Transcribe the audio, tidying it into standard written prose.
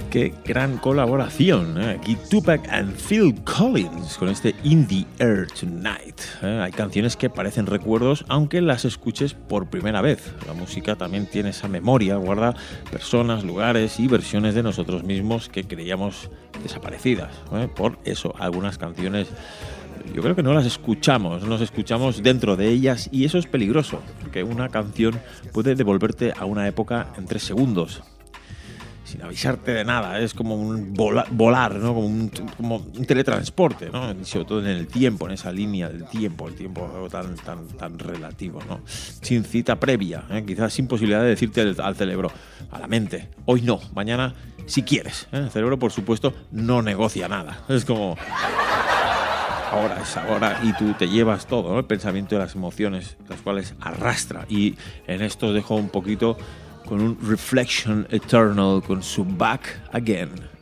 Qué gran colaboración, ¿eh? Aquí Tupac and Phil Collins con este In the Air Tonight. Hay canciones que parecen recuerdos aunque las escuches por primera vez. La música también tiene esa memoria, guarda personas, lugares y versiones de nosotros mismos que creíamos desaparecidas. Por eso algunas canciones yo creo que no las escuchamos, nos escuchamos dentro de ellas y eso es peligroso, porque una canción puede devolverte a una época en 3 segundos. Sin avisarte de nada, es como un volar, ¿no? Como un teletransporte, ¿no? Y sobre todo en el tiempo, en esa línea del tiempo, el tiempo tan relativo, ¿no? Sin cita previa, quizás sin posibilidad de decirte al cerebro, a la mente, hoy no, mañana si quieres. El cerebro, por supuesto, no negocia nada. Es como ahora es ahora y tú te llevas todo, ¿no? El pensamiento y las emociones, las cuales arrastra. Y en esto os dejo un poquito con un Reflection Eternal con su Back Again.